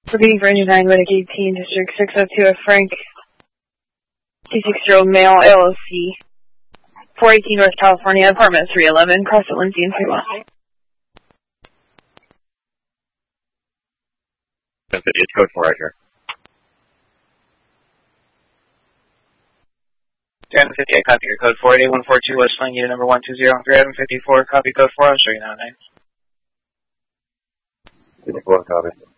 Repeating for engine 9, Medic 18, District 602 of Frank, 26-year-old male, LLC, 418 North California, apartment 311, cross at Lindsay and Fremont. 1058, code 4 right here. 1058, copy your code 4, 8142 West Flank, unit number 120, 354, copy code 4, I'll show you now, 9. 54, copy.